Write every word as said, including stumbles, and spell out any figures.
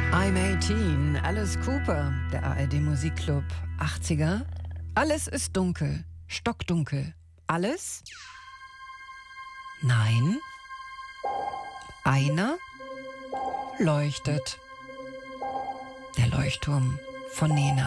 I'm achtzehn, Alice Cooper, der A R D Musikclub. achtziger. Alles ist dunkel, stockdunkel. Alles? Nein. Einer leuchtet. Der Leuchtturm von Nena.